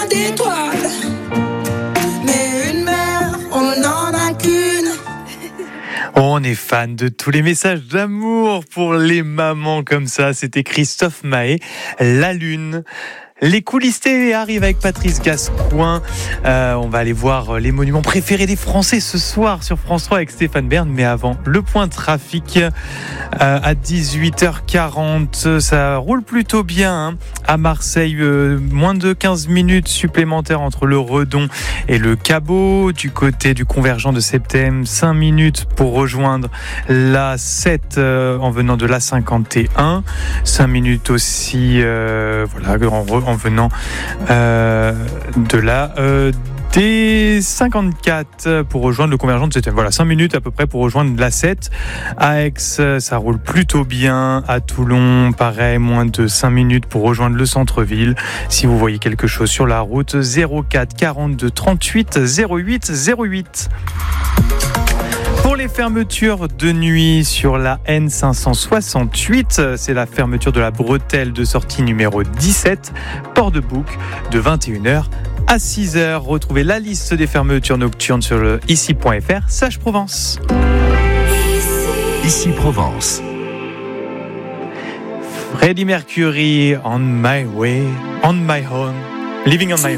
d'étoiles. Mais une mère, on n'en a qu'une. On est fan de tous les messages d'amour pour les mamans comme ça. C'était Christophe Mahé, La Lune. Les coulisses télé arrivent avec Patrice Gascoigne. On va aller voir les monuments préférés des Français ce soir sur France 3 avec Stéphane Bern. Mais avant, le point trafic à 18h40. Ça roule plutôt bien à Marseille. Moins de 15 minutes supplémentaires entre le Redon et le Cabot. Du côté du convergent de Septem, 5 minutes pour rejoindre la 7 en venant de la 51. 5 minutes aussi en venant de la D54 pour rejoindre le convergent de Septem. Voilà, 5 minutes à peu près pour rejoindre la 7. À Aix, ça roule plutôt bien. À Toulon, pareil, moins de 5 minutes pour rejoindre le centre-ville. Si vous voyez quelque chose sur la route, 04 42 38 08 08. Pour les fermetures de nuit sur la N568, c'est la fermeture de la bretelle de sortie numéro 17, Port de Bouc, de 21h à 6h. Retrouvez la liste des fermetures nocturnes sur le ici.fr /Provence. Ici Provence. Freddie Mercury, On My Way, On My Own, Living on My